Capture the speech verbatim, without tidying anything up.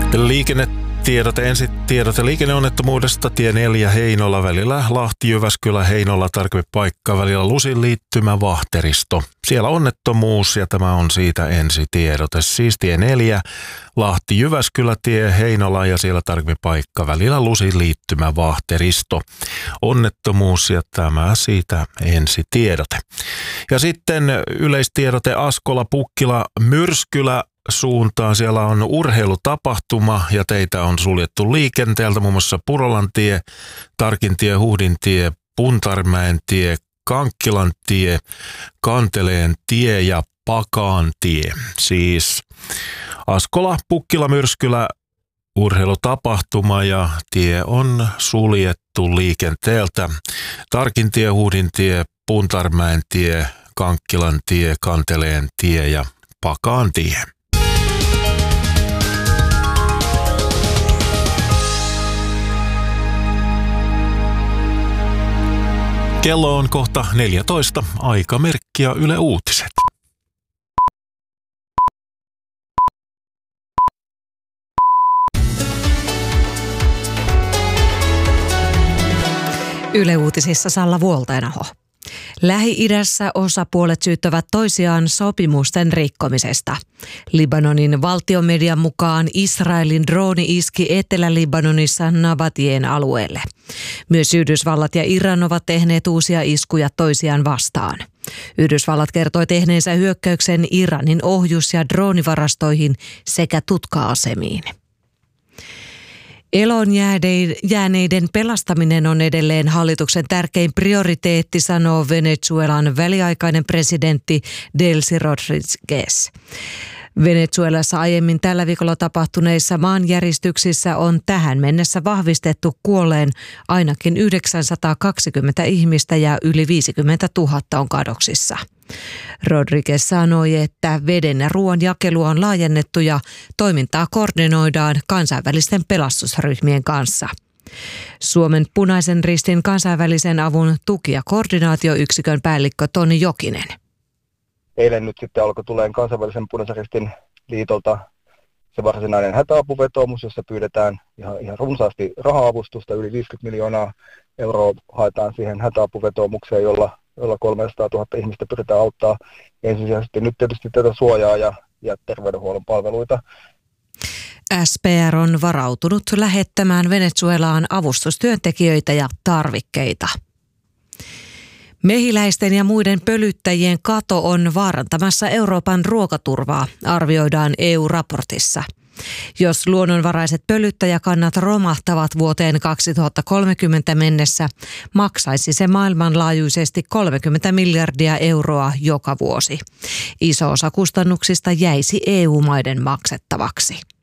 Liikennetiedot, ensin tiedot ja liikenneonnettomuudesta. Tie neljä Heinola välillä Lahti-Jyväskylä, Heinola tarkempi paikka välillä Lusin liittymä Vahteristo. Siellä onnettomuus ja tämä on siitä ensitiedote. Siis tie neljä Lahti-Jyväskylä tie Heinola ja siellä tarkempi paikka välillä Lusin liittymä Vahteristo. Onnettomuus ja tämä siitä ensitiedote. Ja sitten yleistiedote Askola, Pukkila, Myrskylä suuntaan. Siellä on urheilutapahtuma ja teitä on suljettu liikenteeltä, muun muassa Purolantie, Tarkintie, Huhdintie, Puntarmäen tie, Kankkilan tie, Kanteleen tie ja Pakaan tie. Siis Askola, Pukkila, Myrskylä, urheilutapahtuma ja tie on suljettu liikenteeltä. Tarkintie, Huhdintie, Puntarmäen tie, Kankkilan tie, Kanteleen tie ja Pakaan tie. Kello on kohta neljätoista, aikamerkki ja Yle Uutiset. Yle Uutisissa Salla Vuoltainaho. Lähi-idässä osapuolet syyttävät toisiaan sopimusten rikkomisesta. Libanonin valtiomedian mukaan Israelin drooni iski Etelä-Libanonissa Nabatien alueelle. Myös Yhdysvallat ja Iran ovat tehneet uusia iskuja toisiaan vastaan. Yhdysvallat kertoi tehneensä hyökkäyksen Iranin ohjus- ja droonivarastoihin sekä tutka-asemiin. Eloon jääneiden pelastaminen on edelleen hallituksen tärkein prioriteetti, sanoo Venezuelan väliaikainen presidentti Delcy Rodriguez. Venezuelassa aiemmin tällä viikolla tapahtuneissa maanjäristyksissä on tähän mennessä vahvistettu kuolleen ainakin yhdeksänsataakaksikymmentä ihmistä ja yli viisikymmentätuhatta on kadoksissa. Rodriguez sanoi, että veden ja ruoan jakelua on laajennettu ja toimintaa koordinoidaan kansainvälisten pelastusryhmien kanssa. Suomen Punaisen Ristin kansainvälisen avun tuki- ja koordinaatioyksikön päällikkö Toni Jokinen. Eilen nyt sitten alkoi tulemaan kansainvälisen Punaisen Ristin liitolta se varsinainen hätäapuvetoomus, jossa pyydetään ihan, ihan runsaasti raha-avustusta, yli viisikymmentä miljoonaa euroa haetaan siihen hätäapuvetoomukseen, jolla jolla kolmesataatuhatta ihmistä pyritään auttaa ensisijaisesti nyt tietysti tätä suojaa ja, ja terveydenhuollon palveluita. S P R on varautunut lähettämään Venezuelaan avustustyöntekijöitä ja tarvikkeita. Mehiläisten ja muiden pölyttäjien kato on vaarantamassa Euroopan ruokaturvaa, arvioidaan E U-raportissa. Jos luonnonvaraiset pölyttäjäkannat romahtavat vuoteen kaksituhattakolmekymmentä mennessä, maksaisi se maailmanlaajuisesti kolmekymmentä miljardia euroa joka vuosi. Iso osa kustannuksista jäisi E U-maiden maksettavaksi.